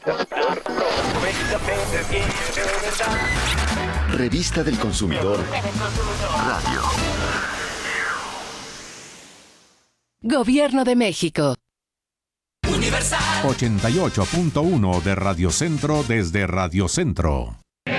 Revista del Consumidor Radio. Gobierno de México. 88.1 de Radio Centro desde Radio Centro.